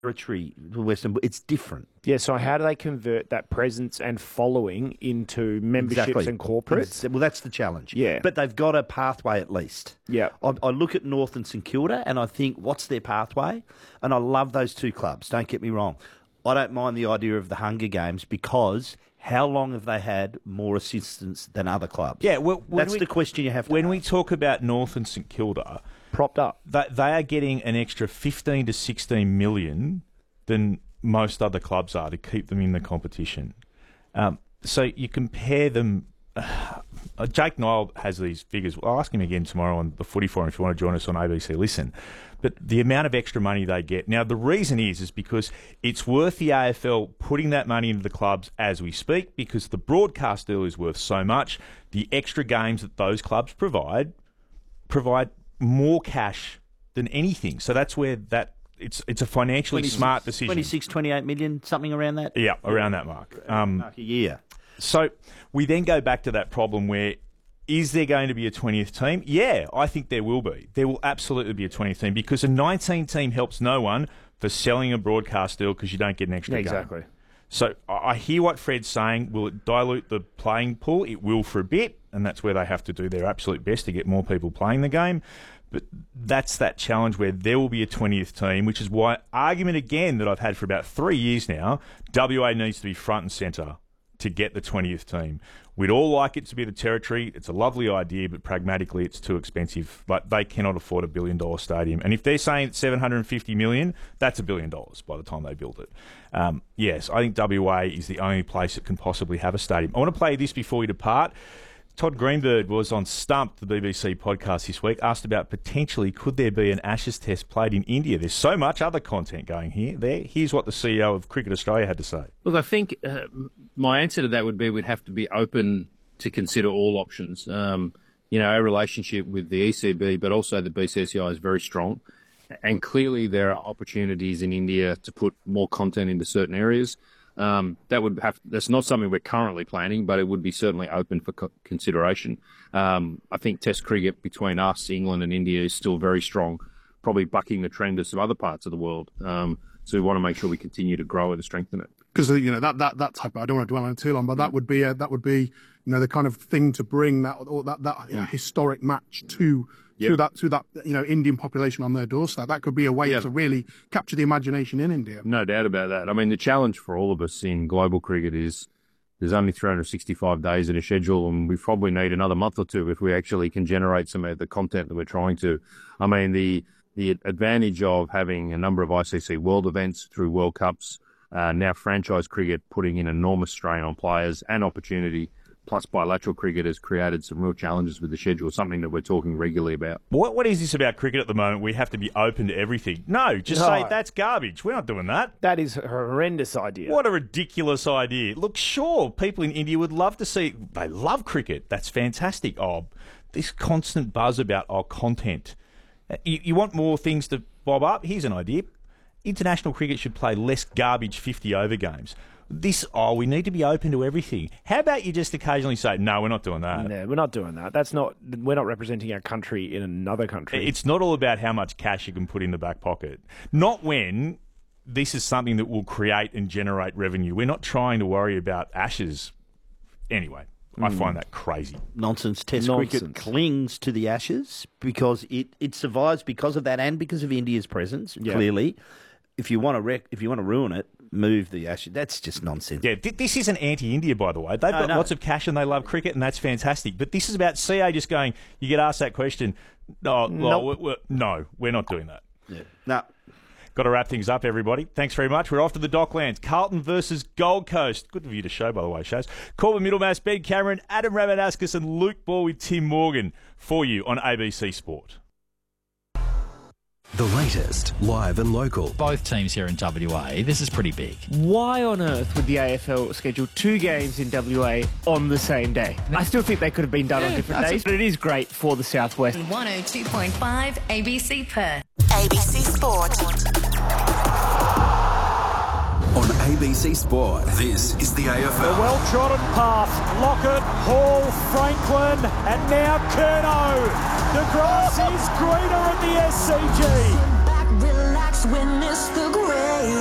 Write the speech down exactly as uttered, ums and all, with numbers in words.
territory, the Western, it's different. Yeah, so how do they convert that presence and following into memberships Exactly. and corporates? Well, that's the challenge. Yeah. But they've got a pathway at least. Yeah. I, I look at North and St Kilda and I think, what's their pathway? And I love those two clubs, don't get me wrong. I don't mind the idea of the Hunger Games because how long have they had more assistance than other clubs? Yeah, well, when that's we, the question you have to When ask. we talk about North and St Kilda, propped up, they, they are getting an extra fifteen to sixteen million than most other clubs are to keep them in the competition. Um, so you compare them. Uh, Jake Nile has these figures. I'll ask him again tomorrow on the Footy Forum if you want to join us on A B C Listen. But the amount of extra money they get. Now, the reason is is because it's worth the A F L putting that money into the clubs as we speak because the broadcast deal is worth so much. The extra games that those clubs provide provide more cash than anything. So that's where that it's it's a financially smart decision. twenty-six, twenty-eight million, something around that? Yeah, around that mark. Um, mark a year. So we then go back to that problem where is there going to be a twentieth team? Yeah, I think there will be. There will absolutely be a twentieth team because a nineteen team helps no one for selling a broadcast deal because you don't get an extra yeah, game. exactly. So I hear what Fred's saying. Will it dilute the playing pool? It will for a bit, and that's where they have to do their absolute best to get more people playing the game. But that's that challenge where there will be a twentieth team, which is why argument again that I've had for about three years now, W A needs to be front and centre to get the twentieth team. We'd all like it to be the Territory. It's a lovely idea, but pragmatically it's too expensive. Like they cannot afford a billion dollar stadium. And if they're saying it's seven hundred fifty million, that's a billion dollars by the time they build it. Um, yes, I think W A is the only place that can possibly have a stadium. I want to play this before we depart. Todd Greenberg was on Stump, the B B C podcast this week, asked about potentially could there be an Ashes test played in India. There's so much other content going here. There, here's what the C E O of Cricket Australia had to say. Look, I think uh, my answer to that would be we'd have to be open to consider all options. Um, you know, our relationship with the E C B, but also the B C C I is very strong. And clearly there are opportunities in India to put more content into certain areas. Um, that would have, that's not something we're currently planning, but it would be certainly open for co- consideration. Um, I think Test cricket between us, England and India is still very strong, probably bucking the trend of some other parts of the world. Um, so we want to make sure we continue to grow it and strengthen it. Because you know that that that type of, I don't want to dwell on it too long, but that would be a, that would be you know the kind of thing to bring that or that that you know, historic match to. Yep. To that, to that, you know, Indian population on their doorstep. That could be a way Yep. to really capture the imagination in India. No doubt about that. I mean, the challenge for all of us in global cricket is there's only three hundred sixty-five days in a schedule, and we probably need another month or two if we actually can generate some of the content that we're trying to. I mean, the the advantage of having a number of I C C World events through World Cups, uh, now franchise cricket putting in enormous strain on players and opportunity. Plus, bilateral cricket has created some real challenges with the schedule, something that we're talking regularly about. What What is this about cricket at the moment? We have to be open to everything. No, just No. say that's garbage. We're not doing that. That is a horrendous idea. What a ridiculous idea. Look, sure, people in India would love to see... They love cricket. That's fantastic. Oh, this constant buzz about our content. Uh, You, you want more things to bob up? Here's an idea. International cricket should play less garbage fifty-over games. This, oh, we need to be open to everything. How about you just occasionally say, no, we're not doing that. No, we're not doing that. That's not. We're not representing our country in another country. It's not all about how much cash you can put in the back pocket. Not when this is something that will create and generate revenue. We're not trying to worry about Ashes. Anyway, I find that crazy. Nonsense. Test Nonsense. cricket clings to the Ashes because it, it survives because of that and because of India's presence, Yeah. clearly. If you want to wreck, if you want to ruin it, move the Ashes. That's just nonsense. Yeah, th- this isn't anti-India, by the way. They've No, got no. lots of cash and they love cricket, and that's fantastic. But this is about C A just going, you get asked that question, oh, well, Nope. we- we- no, we're not doing that. Yeah. No. Got to wrap things up, everybody. Thanks very much. We're off to the Docklands. Carlton versus Gold Coast. Good of you to show, by the way, Shaz. Corbin Middlemass, Ben Cameron, Adam Ramadaskas and Luke Ball with Tim Morgan for you on A B C Sport. The latest, live and local. Both teams here in W A, this is pretty big. Why on earth would the A F L schedule two games in W A on the same day? I still think they could have been done on different days, but it is great for the Southwest. one oh two point five A B C Perth. A B C Sport. On A B C Sport, this is the A F L. The well-trodden path. Lockett, Hall, Franklin, and now Curnow. The grass is greener at the S C G. Back, relax, witness the grave.